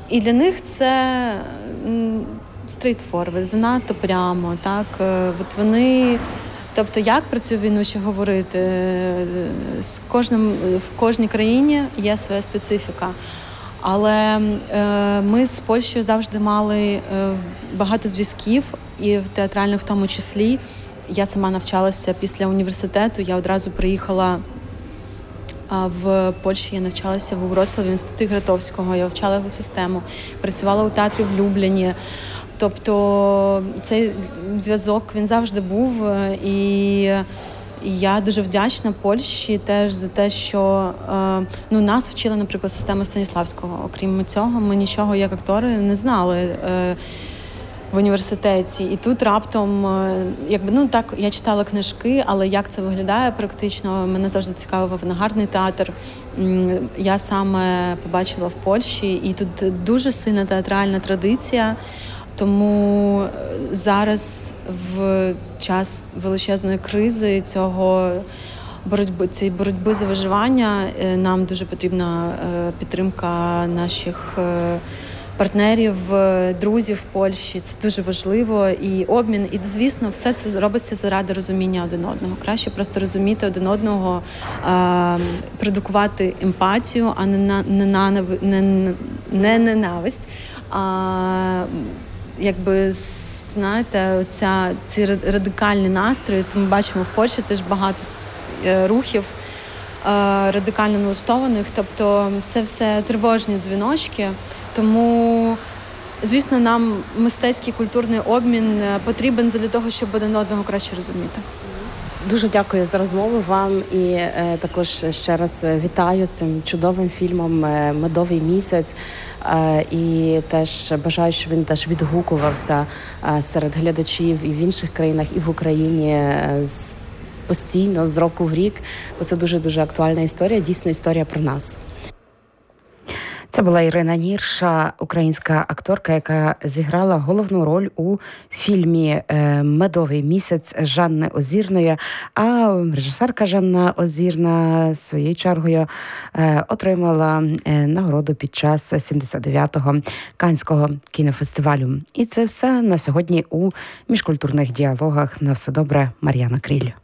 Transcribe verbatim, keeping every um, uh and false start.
І для них це стрейт-форвард, занадто прямо. Так? От вони, тобто, як про цю війну ще говорити? З кожним, в кожній країні є своя специфіка. Але е, ми з Польщею завжди мали е, багато зв'язків, і в театральних в тому числі. Я сама навчалася після університету, я одразу приїхала а, в Польщі, я навчалася в Вроцлаві, в інституті Гратовського, я вивчала його систему, працювала у театрі в Любліні. Тобто цей зв'язок, він завжди був, і І я дуже вдячна Польщі теж за те, що е, ну, нас вчили, наприклад, систему Станіславського. Окрім цього, ми нічого як актори не знали е, в університеті. І тут раптом, е, якби, ну так, я читала книжки, але як це виглядає практично, мене завжди цікавив авангардний театр. Я саме побачила в Польщі, і тут дуже сильна театральна традиція. Тому зараз в час величезної кризи цього боротьби, цієї боротьби за виживання нам дуже потрібна підтримка наших партнерів, друзів в Польщі. Це дуже важливо. І обмін, і, звісно, все це робиться заради розуміння один одного. Краще просто розуміти один одного, продукувати емпатію, а не, не, не, не ненависть. А, якби, знаєте, ця, ці радикальні настрої, ми бачимо в Польщі теж багато рухів радикально налаштованих, тобто це все тривожні дзвіночки, тому, звісно, нам мистецький культурний обмін потрібен для того, щоб один одного краще розуміти. Дуже дякую за розмову вам і е, також ще раз вітаю з цим чудовим фільмом «Медовий місяць». Е, і теж бажаю, щоб він теж відгукувався е, серед глядачів і в інших країнах, і в Україні е, з, постійно, з року в рік. Бо це дуже-дуже актуальна історія, дійсно історія про нас. Це була Ірина Нірша, українська акторка, яка зіграла головну роль у фільмі «Медовий місяць» Жанни Озірної, а режисерка Жанна Озірна своєю чергою отримала нагороду під час сімдесят дев'ятого Каннського кінофестивалю. І це все на сьогодні у міжкультурних діалогах. На все добре, Мар'яна Кріль.